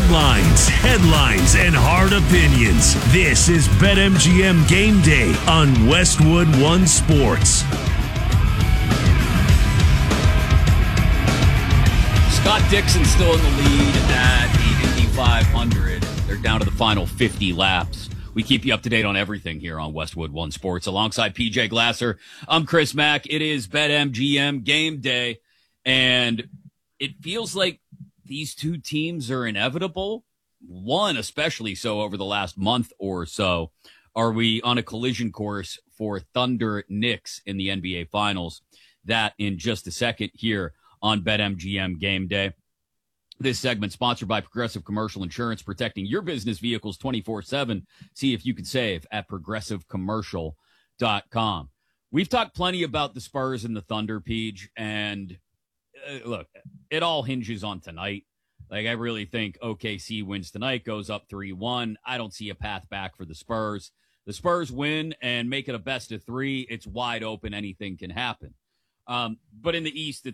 lines, headlines, and hard opinions. This is BetMGM Game Day on Westwood One Sports. Scott Dixon still in the lead at the Indy 500. They're down to the final 50 laps. We keep you up to date on everything here on Westwood One Sports. Alongside PJ Glasser, I'm Chris Mack. It is BetMGM Game Day, and it feels like these two teams are inevitable. One especially so over the last month or so. Are we on a collision course for Thunder Knicks in the NBA Finals? That in just a second here on BetMGM Game Day. This segment sponsored by Progressive Commercial Insurance, protecting your business vehicles 24/7. See if you can save at progressivecommercial.com. We've talked plenty about the Spurs and the Thunder, Peach, and look, it all hinges on tonight. Like, I really think OKC wins tonight, goes up 3-1. I don't see a path back for the Spurs. The Spurs win and make it a best of three. It's wide open. Anything can happen. But in the East,